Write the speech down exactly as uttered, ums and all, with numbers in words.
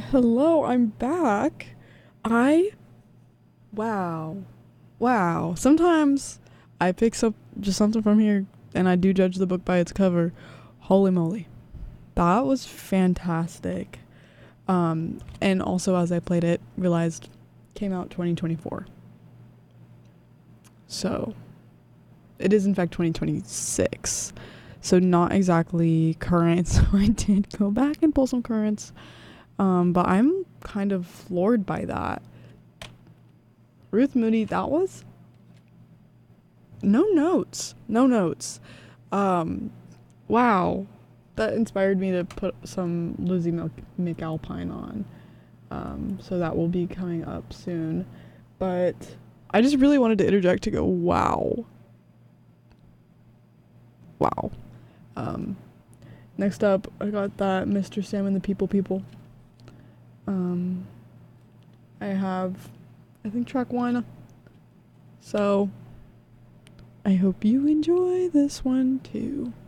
Hello, I'm back. I wow. Wow. Sometimes I pick up just something from here and I do judge the book by its cover. Holy moly. That was fantastic. Um and also as I played it, realized came out twenty twenty-four. So, it is in fact twenty twenty-six. So not exactly current. So I did go back and pull some currents. Um but I'm kind of floored by that. Ruth Moody, that was no notes. No notes. Um, wow. That inspired me to put some Lizzie Mc- McAlpine on. Um, so that will be coming up soon. But I just really wanted to interject to go, wow. Wow. Um, next up, I got that mister Sam and the People People. Um, I have, I think, track one. So I hope you enjoy this one too.